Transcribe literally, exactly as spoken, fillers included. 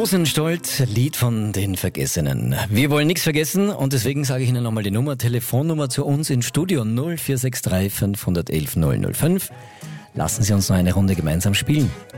Rosenstolz, Lied von den Vergessenen. Wir wollen nichts vergessen und deswegen sage ich Ihnen nochmal die Nummer, Telefonnummer zu uns ins Studio null vier sechs drei fünf eins eins null null fünf. Lassen Sie uns noch eine Runde gemeinsam spielen.